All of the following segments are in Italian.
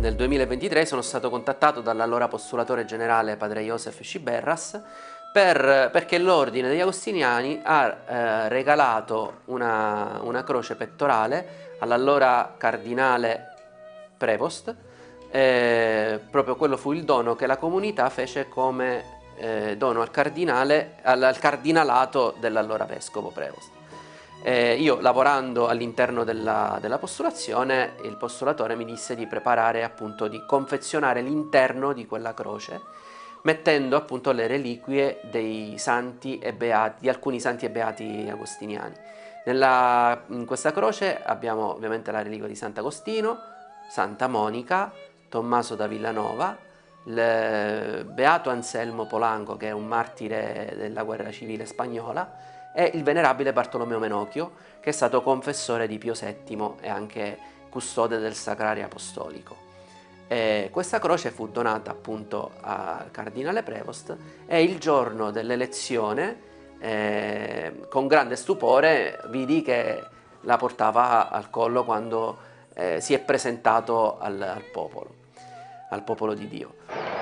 nel 2023 sono stato contattato dall'allora postulatore generale padre Joseph Sciberras perché l'ordine degli Agostiniani ha regalato una croce pettorale all'allora cardinale Prevost. Proprio quello fu il dono che la comunità fece come dono al cardinalato dell'allora vescovo Prevost. Io, lavorando all'interno della postulazione, il postulatore mi disse di preparare, appunto, di confezionare l'interno di quella croce, mettendo appunto le reliquie dei santi e beati, di alcuni santi e beati agostiniani. In questa croce abbiamo ovviamente la reliquia di Sant'Agostino, Santa Monica, Tommaso da Villanova, il beato Anselmo Polanco, che è un martire della guerra civile spagnola, e il venerabile Bartolomeo Menocchio, che è stato confessore di Pio VII e anche custode del Sacrario Apostolico. Questa croce fu donata appunto al cardinale Prevost e il giorno dell'elezione, con grande stupore, vidi che la portava al collo quando si è presentato al popolo di Dio.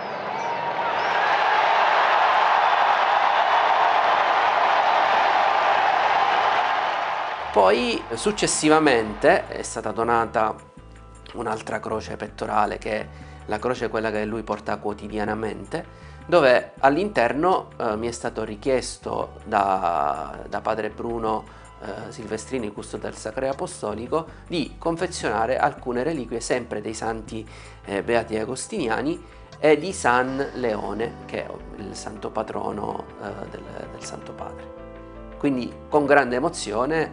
Poi successivamente è stata donata un'altra croce pettorale, che è la croce quella che lui porta quotidianamente, dove all'interno mi è stato richiesto da padre Bruno Silvestrini, custode del Sacrario Apostolico, di confezionare alcune reliquie sempre dei santi beati agostiniani e di San Leone, che è il santo patrono del Santo Padre. Quindi con grande emozione